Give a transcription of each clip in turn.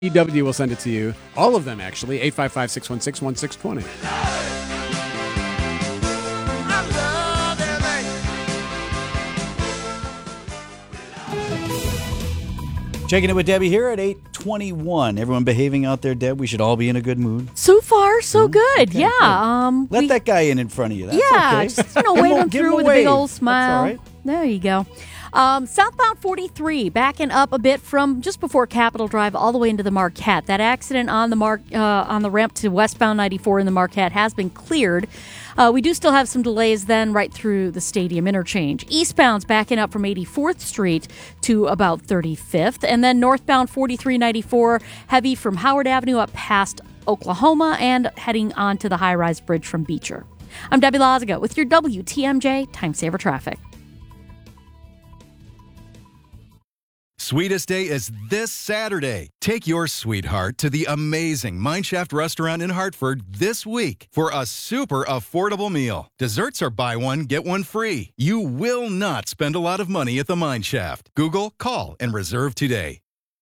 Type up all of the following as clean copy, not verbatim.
EW will send it to you. All of them, actually. 855-616-1620. Checking in with Debbie here at 8:21. Everyone behaving out there, Deb? We should all be in a good mood. So far, so good. Okay, yeah. good. Let that guy in front of you. That's okay. Just wave him through with a big old smile. That's all right. There you go. Southbound 43, backing up a bit from just before Capitol Drive all the way into the Marquette. That accident on the ramp to westbound 94 in the Marquette has been cleared. We do still have some delays then right through the stadium interchange. Eastbound's backing up from 84th Street to about 35th. And then northbound 4394, heavy from Howard Avenue up past Oklahoma and heading onto the high-rise bridge from Beecher. I'm Debbie Loziga with your WTMJ Time Saver Traffic. Sweetest Day is this Saturday. Take your sweetheart to the amazing Mineshaft restaurant in Hartford this week for a super affordable meal. Desserts are buy one, get one free. You will not spend a lot of money at the Mineshaft. Google, call, and reserve today.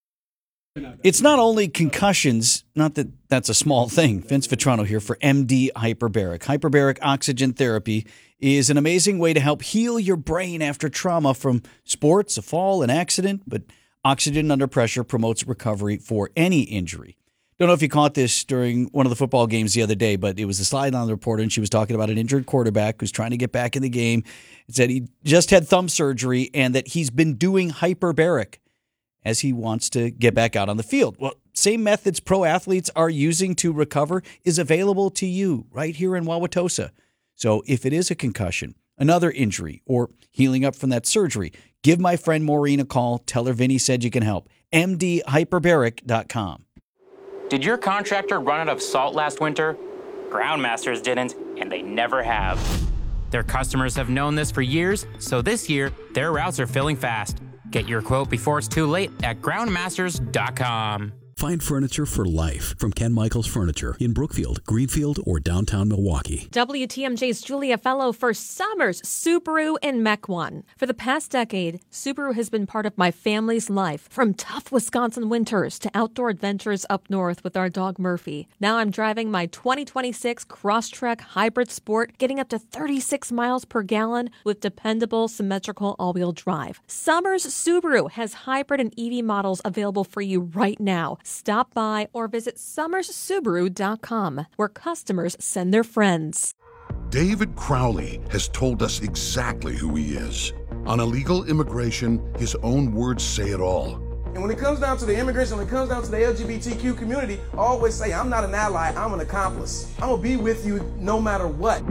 It's not only concussions, not that that's a small thing. Vince Vitrano here for MD Hyperbaric. Hyperbaric oxygen therapy is an amazing way to help heal your brain after trauma from sports, a fall, an accident, but oxygen under pressure promotes recovery for any injury. Don't know if you caught this during one of the football games the other day, but it was a sideline reporter, and she was talking about an injured quarterback who's trying to get back in the game. It said he just had thumb surgery and that he's been doing hyperbaric as he wants to get back out on the field. Well, same methods pro athletes are using to recover is available to you right here in Wauwatosa. So if it is a concussion, another injury, or healing up from that surgery, give my friend Maureen a call. Tell her Vinny said you can help. MDHyperbaric.com. Did your contractor run out of salt last winter? Groundmasters didn't, and they never have. Their customers have known this for years, so this year, their routes are filling fast. Get your quote before it's too late at groundmasters.com. Find furniture for life from Ken Michaels Furniture in Brookfield, Greenfield, or downtown Milwaukee. WTMJ's Julia Fellow for Summers Subaru in Mequon. For the past decade, Subaru has been part of my family's life, from tough Wisconsin winters to outdoor adventures up north with our dog Murphy. Now I'm driving my 2026 Crosstrek Hybrid Sport, getting up to 36 miles per gallon with dependable, symmetrical all-wheel drive. Summers Subaru has hybrid and EV models available for you right now. Stop by or visit summerssubaru.com, where customers send their friends. David Crowley has told us exactly who he is. On illegal immigration, his own words say it all. And when it comes down to the immigration, when it comes down to the LGBTQ community, I always say, I'm not an ally, I'm an accomplice. I'm gonna be with you no matter what.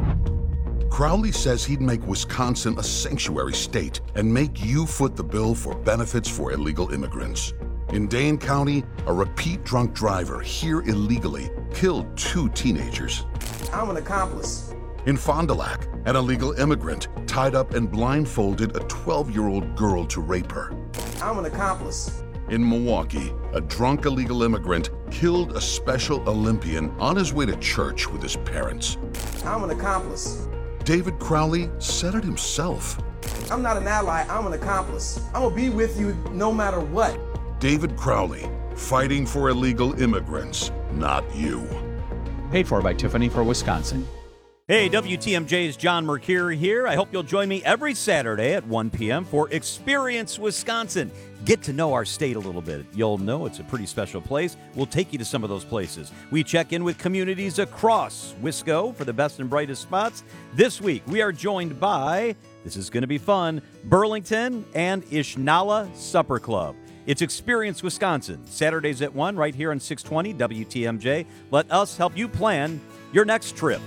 Crowley says he'd make Wisconsin a sanctuary state and make you foot the bill for benefits for illegal immigrants. In Dane County, a repeat drunk driver here illegally killed 2 teenagers. I'm an accomplice. In Fond du Lac, an illegal immigrant tied up and blindfolded a 12-year-old girl to rape her. I'm an accomplice. In Milwaukee, a drunk illegal immigrant killed a Special Olympian on his way to church with his parents. I'm an accomplice. David Crowley said it himself. I'm not an ally, I'm an accomplice. I'm gonna be with you no matter what. David Crowley, fighting for illegal immigrants, not you. Paid for by Tiffany for Wisconsin. Hey, WTMJ's John Mercure here. I hope you'll join me every Saturday at 1 p.m. for Experience Wisconsin. Get to know our state a little bit. You'll know it's a pretty special place. We'll take you to some of those places. We check in with communities across Wisco for the best and brightest spots. This week, we are joined by, this is going to be fun, Burlington and Ishnala Supper Club. It's Experience Wisconsin, Saturdays at 1 right here on 620 WTMJ. Let us help you plan your next trip.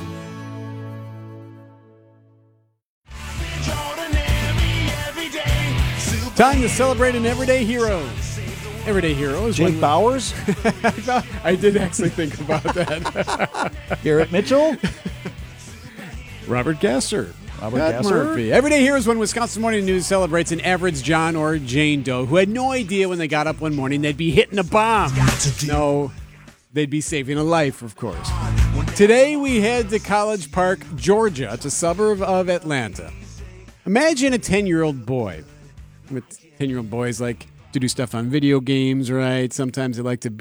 Time to celebrate an everyday hero. Everyday hero is Jake Bowers? I did actually think about that. Garrett Mitchell? Robert Gasser. Pat Murphy. Everyday Hero is when Wisconsin Morning News celebrates an average John or Jane Doe who had no idea when they got up one morning they'd be hitting a bomb. No, they'd be saving a life, of course. Today we head to College Park, Georgia. It's a suburb of Atlanta. Imagine a 10-year-old boy. With 10-year-old boys like to do stuff on video games, right? Sometimes they like to